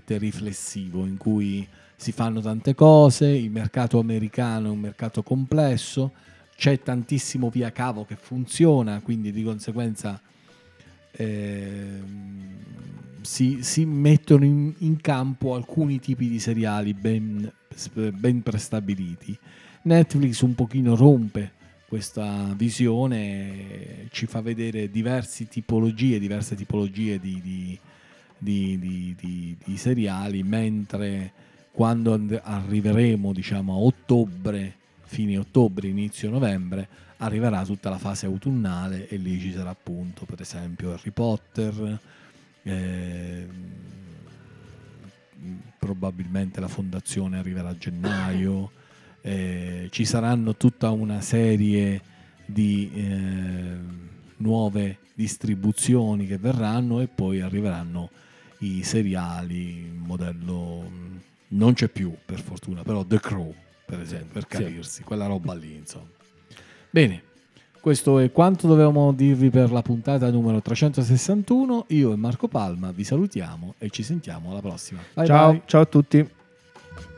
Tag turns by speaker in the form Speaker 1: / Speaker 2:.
Speaker 1: virgolette riflessivo, in cui si fanno tante cose, il mercato americano è un mercato complesso, c'è tantissimo via cavo che funziona, quindi di conseguenza si mettono in campo alcuni tipi di seriali ben prestabiliti. Netflix un pochino rompe questa visione, ci fa vedere diverse tipologie di seriali, mentre quando arriveremo, diciamo, a ottobre, fine ottobre, inizio novembre, arriverà tutta la fase autunnale e lì ci sarà appunto, per esempio, Harry Potter, probabilmente la Fondazione arriverà a gennaio, ci saranno tutta una serie di nuove distribuzioni che verranno, e poi arriveranno i seriali modello, non c'è più per fortuna, però The Crow per esempio, per capirsi, quella roba lì, insomma. Bene, questo è quanto dovevamo dirvi per la puntata numero 361. Io e Marco Palma vi salutiamo e ci sentiamo alla prossima. Bye
Speaker 2: ciao,
Speaker 1: bye.
Speaker 2: Ciao a tutti.